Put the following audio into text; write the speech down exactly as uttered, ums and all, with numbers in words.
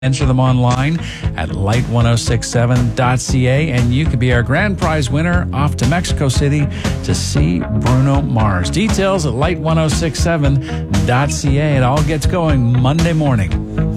Enter them online at light ten sixty-seven dot c a, and you could be our grand prize winner off to Mexico City to see Bruno Mars. Details at light ten sixty-seven dot c a. It all gets going Monday morning.